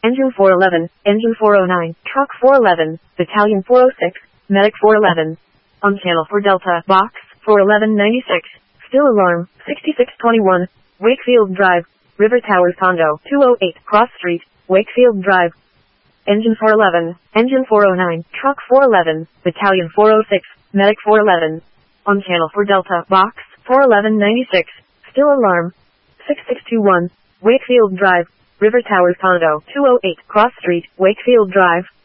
Engine 411, Engine 409, Truck 411, Battalion 406, Medic 411. On channel 4 Delta, Box 41196, Still Alarm 6621, Wakefield Drive, River Towers Condo 208, Cross Street, Wakefield Drive. Engine 411, Engine 409, Truck 411, Battalion 406, Medic 411. On channel 4 Delta, Box 41196, Still Alarm 6621, Wakefield Drive, River Towers Condo 208, Cross Street, Wakefield Drive.